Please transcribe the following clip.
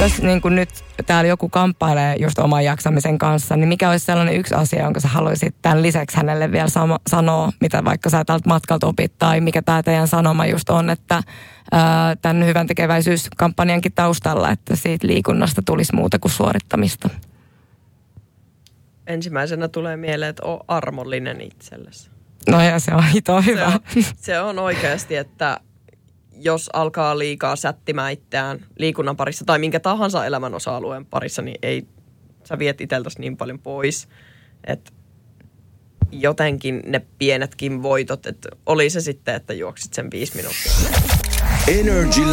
Jos niin kuin nyt täällä joku kamppailee just oman jaksamisen kanssa, niin mikä olisi sellainen yksi asia, jonka sä haluaisit tämän lisäksi hänelle vielä sanoa, mitä vaikka sä tältä matkalta opit, tai mikä tämä teidän sanoma just on, että tämän hyvän tekeväisyyskampanjankin taustalla, että siitä liikunnasta tulisi muuta kuin suorittamista? Ensimmäisenä tulee mieleen, että ole armollinen itsellesi. No ja se on hito hyvä. Se on oikeasti, että jos alkaa liikaa sättimään itseään liikunnan parissa tai minkä tahansa elämän osa-alueen parissa, niin ei, sä viet itseltäsi niin paljon pois, että jotenkin ne pienetkin voitot, että oli se sitten, että juoksit sen 5 minuuttia.